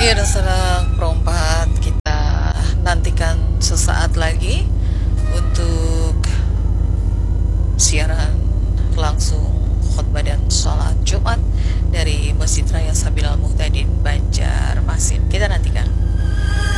Ya dan sedang perempat kita nantikan sesaat lagi untuk siaran langsung khutbah dan sholat Jumat dari